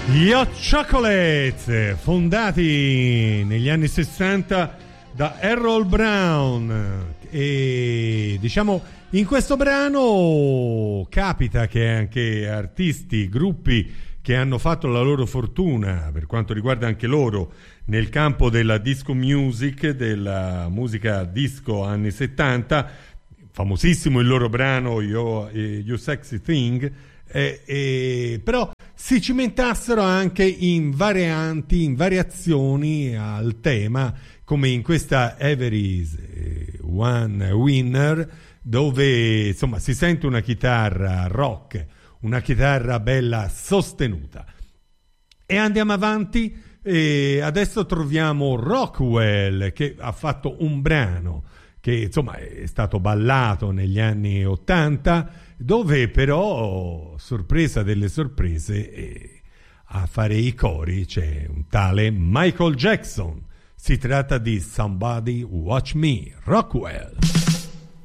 Gli Hot Chocolate, fondati negli anni 60 da Errol Brown, e diciamo in questo brano capita che anche artisti, gruppi che hanno fatto la loro fortuna per quanto riguarda anche loro nel campo della disco music, della musica disco anni 70, famosissimo il loro brano You Sexy Thing, però si cimentassero anche in varianti, in variazioni al tema, come in questa Every's One Winner, dove insomma si sente una chitarra rock, una chitarra bella sostenuta. E andiamo avanti, e adesso troviamo Rockwell, che ha fatto un brano che insomma è stato ballato negli anni 80, dove però, sorpresa delle sorprese, a fare i cori c'è un tale Michael Jackson. Si tratta di Somebody Watch Me, Rockwell.